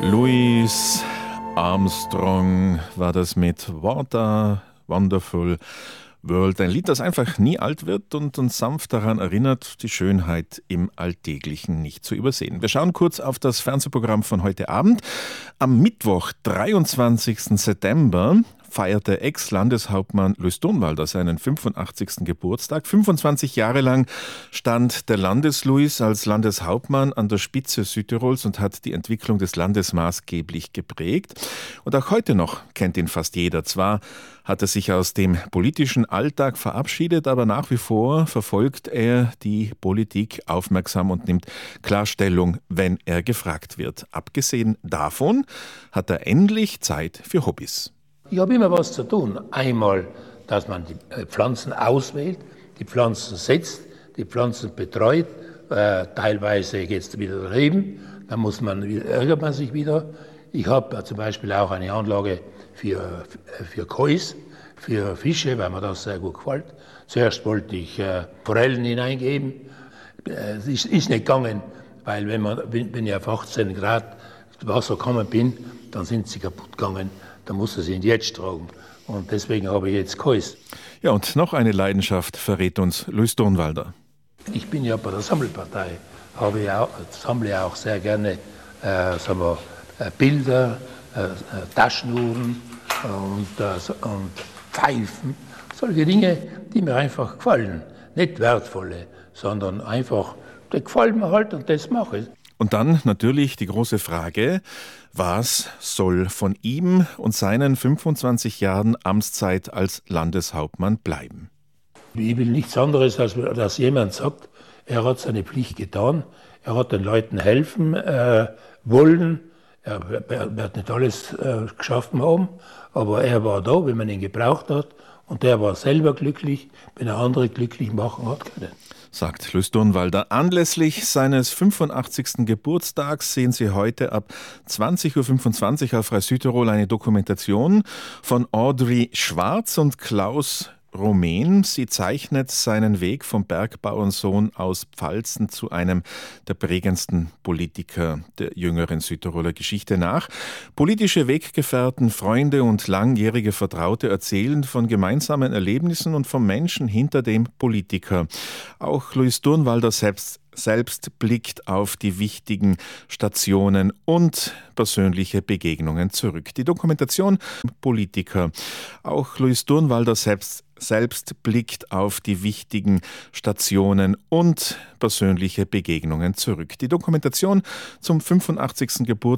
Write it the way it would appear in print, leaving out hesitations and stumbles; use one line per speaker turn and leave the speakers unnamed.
Louis Armstrong war das mit What a Wonderful World. Ein Lied, das einfach nie alt wird und uns sanft daran erinnert, die Schönheit im Alltäglichen nicht zu übersehen. Wir schauen kurz auf das Fernsehprogramm von heute Abend. Am Mittwoch, 23. September, feierte Ex-Landeshauptmann Louis Durnwalder seinen 85. Geburtstag. 25 Jahre lang stand der Landes-Louis als Landeshauptmann an der Spitze Südtirols und hat die Entwicklung des Landes maßgeblich geprägt. Und auch heute noch kennt ihn fast jeder. Zwar hat er sich aus dem politischen Alltag verabschiedet, aber nach wie vor verfolgt er die Politik aufmerksam und nimmt klar Stellung, wenn er gefragt wird. Abgesehen davon hat er endlich Zeit für Hobbys.
Ich habe immer was zu tun. Einmal, dass man die Pflanzen auswählt, die Pflanzen setzt, die Pflanzen betreut. Teilweise geht es wieder daneben, dann ärgert man sich wieder. Ich habe zum Beispiel auch eine Anlage für Kois, für Fische, weil mir das sehr gut gefällt. Zuerst wollte ich Forellen hineingeben. Es ist nicht gegangen, weil wenn ich auf 18 Grad Wasser gekommen bin, dann sind sie kaputt gegangen. Da musste sie in die Jetsch tragen. Und deswegen habe ich jetzt Kois.
Ja, und noch eine Leidenschaft verrät uns Louis Durnwalder.
Ich bin ja bei der Sammelpartei. Sammle auch sehr gerne Bilder, Taschenuhren und Pfeifen. Solche Dinge, die mir einfach gefallen. Nicht wertvolle, sondern einfach, die gefallen mir halt und das mache ich.
Und dann natürlich die große Frage, was soll von ihm und seinen 25 Jahren Amtszeit als Landeshauptmann bleiben?
Ich will nichts anderes, als dass jemand sagt, er hat seine Pflicht getan, er hat den Leuten helfen wollen, er wird nicht alles geschaffen haben, aber er war da, wenn man ihn gebraucht hat und er war selber glücklich, wenn er andere glücklich machen hat können.
Sagt Louis Durnwalder. Anlässlich seines 85. Geburtstags sehen Sie heute ab 20.25 Uhr auf Frei Südtirol eine Dokumentation von Audrey Schwarz und Klaus Romain. Sie zeichnet seinen Weg vom Bergbauernsohn aus Pfalzen zu einem der prägendsten Politiker der jüngeren Südtiroler Geschichte nach. Politische Weggefährten, Freunde und langjährige Vertraute erzählen von gemeinsamen Erlebnissen und vom Menschen hinter dem Politiker. Auch Louis Durnwalder selbst blickt auf die wichtigen Stationen und persönliche Begegnungen zurück. Die Dokumentation Politiker. Auch Louis Durnwalder selbst blickt auf die wichtigen Stationen und persönliche Begegnungen zurück. Die Dokumentation zum 85. Geburtstag